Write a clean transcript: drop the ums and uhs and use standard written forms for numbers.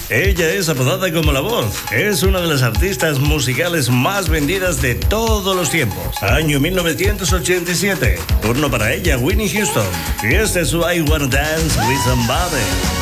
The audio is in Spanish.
Ella es apodada como La Voz. Es una de las artistas musicales más vendidas de todos los tiempos. Año 1987. Turno para ella, Whitney Houston. Y este es su I Wanna Dance with Somebody.